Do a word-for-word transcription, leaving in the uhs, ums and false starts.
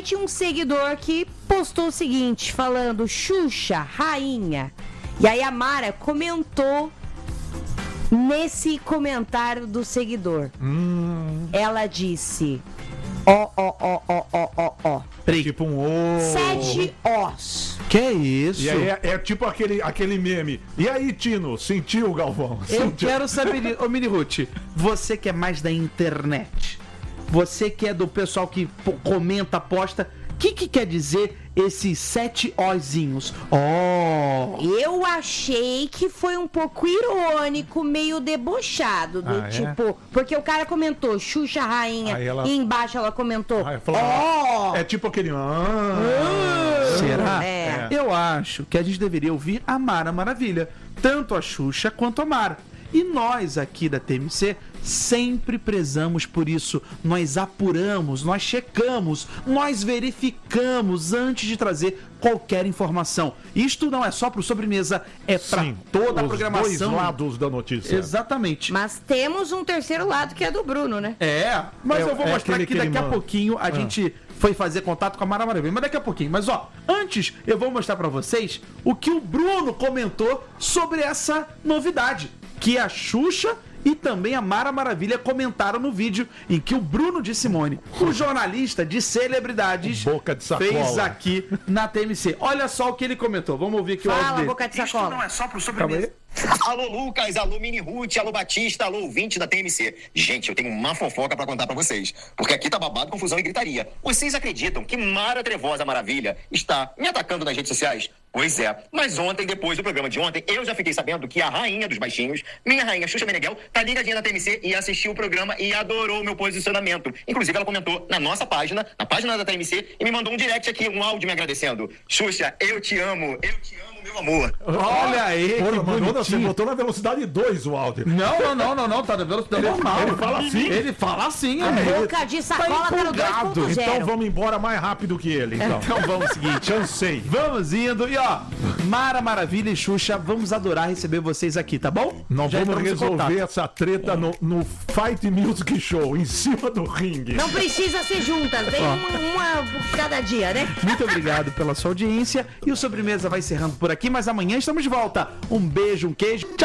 aí tinha um seguidor que postou o seguinte, falando, Xuxa, rainha. E aí a Mara comentou nesse comentário do seguidor. Hum. Ela disse, ó, ó, ó, ó, ó, ó, ó. Tipo um O. Sete Os. Que é isso? E aí é, é tipo aquele, aquele meme. E aí, Tino, sentiu, Galvão? Eu Sentiu? quero saber, ô Mini Ruth, você que é mais da internet, você que é do pessoal que pô, comenta, posta, o que, que quer dizer esses sete ozinhos? Oh! Eu achei que foi um pouco irônico, meio debochado, do Ah, é? tipo, porque o cara comentou Xuxa rainha Aí ela- e embaixo ela comentou, Aí falou, ó, é tipo aquele. Ah, Será? É. Eu acho que a gente deveria ouvir a Mara Maravilha, tanto a Xuxa quanto a Mara. E nós aqui da T M C sempre prezamos por isso. Nós apuramos, nós checamos, nós verificamos antes de trazer qualquer informação. Isto não é só pro Sobremesa, é pra sim, toda a os programação. dois lados da notícia. Exatamente. mas temos um terceiro lado que é do Bruno, né? É, mas É- eu vou é mostrar aquele que que daqui ele a manda. pouquinho a Ah. gente foi fazer contato com a Mara Maravilha, mas daqui a pouquinho. Mas ó, antes eu vou mostrar pra vocês o que o Bruno comentou sobre essa novidade, que a Xuxa e também a Mara Maravilha comentaram no vídeo em que o Bruno de Simone, o jornalista de celebridades, Boca de sacola. fez aqui na T M C. Olha só o que ele comentou. Vamos ouvir aqui o áudio Fala, dele. boca de sacola. é só pro Calma aí. Alô, Lucas, alô, Mini Ruth, alô, Batista, alô, ouvinte da T M C. Gente, eu tenho uma fofoca pra contar pra vocês, porque aqui tá babado, confusão e gritaria. Vocês acreditam que Mara Trevosa Maravilha está me atacando nas redes sociais? Pois é, mas ontem, depois do programa de ontem, eu já fiquei sabendo que a rainha dos baixinhos, minha rainha Xuxa Meneghel, tá ligadinha na T M C e assistiu o programa e adorou o meu posicionamento. Inclusive, ela comentou na nossa página, na página da T M C, e me mandou um direct aqui, um áudio me agradecendo. Xuxa, eu te amo, eu te amo, meu amor. Olha aí, Pô, que mandou, você bonitinho. botou na velocidade dois o áudio. Não, não, não, não, não, tá na velocidade normal. ele fala assim? Ele fala assim, A é. boca de sacola tá no dois ponto Então zero. vamos embora mais rápido que ele, então. Então vamos o seguinte, Cansei. vamos indo e ó, Mara Maravilha e Xuxa, vamos adorar receber vocês aqui, tá bom? Nós Já vamos entramos em resolver contato. essa treta no, no Fight Music Show, em cima do ringue. Não precisa ser juntas, vem uma, uma por cada dia, né? Muito obrigado pela sua audiência e o Sobremesa vai encerrando por aqui, mas amanhã estamos de volta. Um beijo, um queijo. Tchau.